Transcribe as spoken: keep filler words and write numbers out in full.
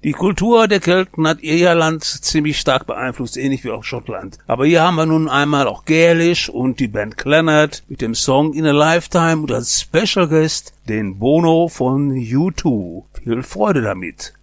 Die Kultur der Kelten hat ihr Land ziemlich stark beeinflusst, ähnlich wie auch Schottland. Aber hier haben wir nun einmal auch Gälisch und die Band Clannad mit dem Song In a Lifetime und als Special Guest den Bono von U zwei. Viel Freude damit.